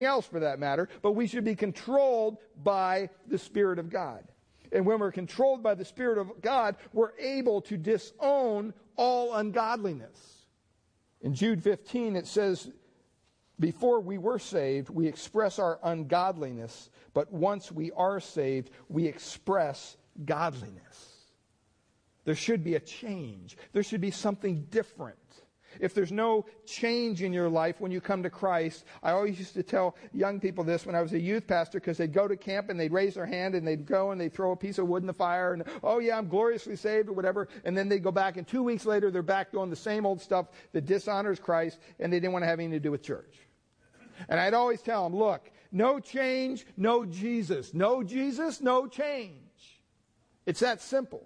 else for that matter, but we should be controlled by the Spirit of God. And when we're controlled by the Spirit of God, we're able to disown all ungodliness. In Jude 15 it says, before we were saved, we express our ungodliness, but once we are saved, we express godliness. There should be a change. There should be something different. If there's no change in your life when you come to Christ, I always used to tell young people this when I was a youth pastor, because they'd go to camp and they'd raise their hand and they'd go and they'd throw a piece of wood in the fire and, oh yeah, I'm gloriously saved or whatever. And then they'd go back and 2 weeks later they're back doing the same old stuff that dishonors Christ, and they didn't want to have anything to do with church. And I'd always tell them, look, no change, no Jesus. No Jesus, no change. It's that simple.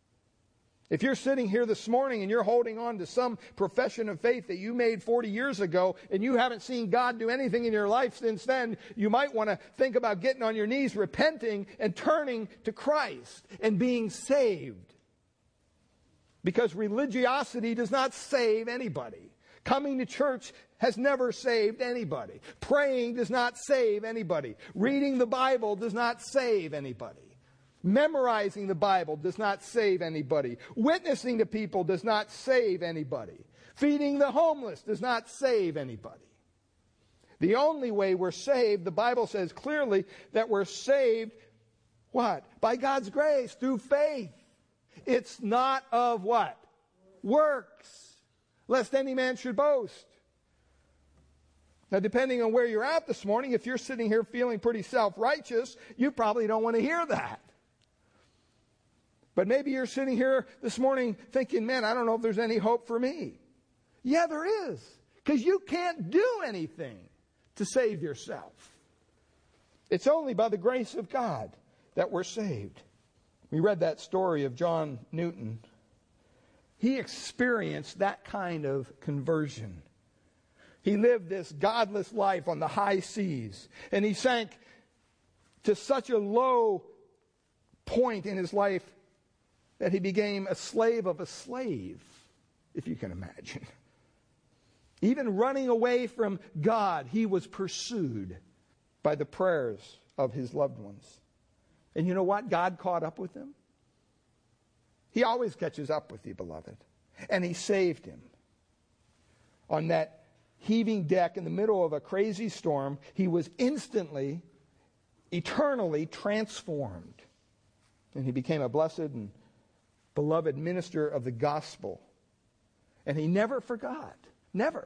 If you're sitting here this morning and you're holding on to some profession of faith that you made 40 years ago and you haven't seen God do anything in your life since then, you might want to think about getting on your knees, repenting, and turning to Christ and being saved. Because religiosity does not save anybody. Coming to church has never saved anybody. Praying does not save anybody. Reading the Bible does not save anybody. Memorizing the Bible does not save anybody. Witnessing to people does not save anybody. Feeding the homeless does not save anybody. The only way we're saved, the Bible says clearly that we're saved, what? By God's grace, through faith. It's not of what? Works. Lest any man should boast. Now, depending on where you're at this morning, if you're sitting here feeling pretty self-righteous, you probably don't want to hear that. But maybe you're sitting here this morning thinking, man, I don't know if there's any hope for me. Yeah, there is. Because you can't do anything to save yourself. It's only by the grace of God that we're saved. We read that story of John Newton. He experienced that kind of conversion. He lived this godless life on the high seas. And he sank to such a low point in his life that he became a slave of a slave, if you can imagine. Even running away from God, he was pursued by the prayers of his loved ones. And you know what? God caught up with him. He always catches up with you, beloved. And he saved him. On that heaving deck in the middle of a crazy storm, he was instantly, eternally transformed. And he became a blessed and beloved minister of the gospel. And he never forgot, never,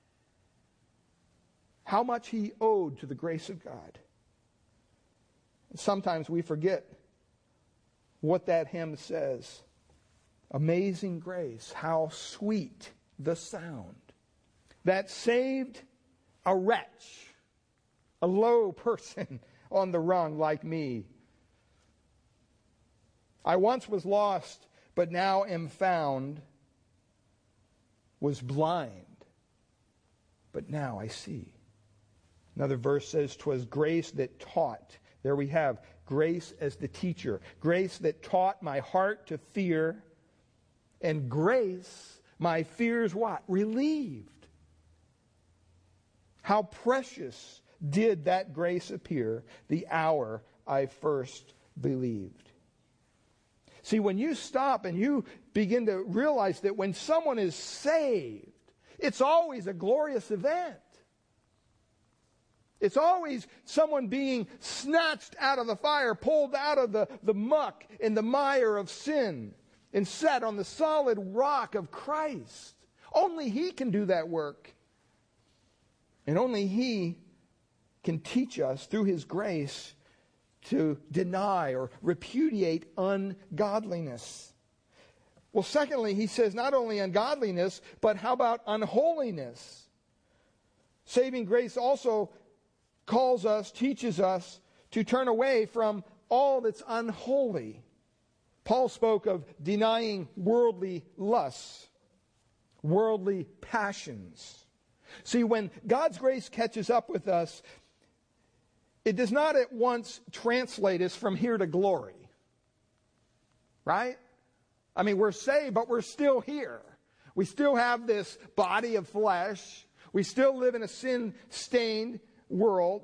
how much he owed to the grace of God. And sometimes we forget what that hymn says. Amazing grace, how sweet the sound that saved a wretch, a low person on the rung like me. I once was lost, but now am found, was blind, but now I see. Another verse says, 'twas grace that taught. There we have grace as the teacher. Grace that taught my heart to fear, and grace my fears what? Relieved. How precious did that grace appear the hour I first believed. See, when you stop and you begin to realize that when someone is saved, it's always a glorious event. It's always someone being snatched out of the fire, pulled out of the muck and the mire of sin, and set on the solid rock of Christ. Only He can do that work. And only He can teach us through His grace to deny or repudiate ungodliness. Well, secondly, he says not only ungodliness, but how about unholiness? Saving grace also calls us, teaches us to turn away from all that's unholy. Paul spoke of denying worldly lusts, worldly passions. See, when God's grace catches up with us, it does not at once translate us from here to glory. Right? I mean, we're saved, but we're still here. We still have this body of flesh. We still live in a sin-stained world